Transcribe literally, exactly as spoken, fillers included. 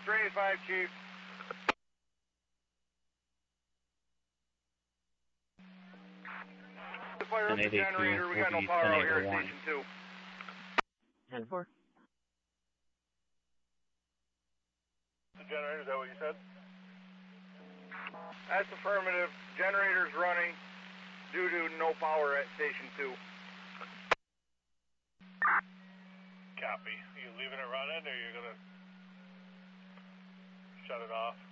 three eighty-five, Chief. Fire up the generator. We got no power out here at Station two. ten four. The generator, is that what you said? That's affirmative. Generator's running due to no power at Station two. Copy. You leaving it running or you're going to shut it off?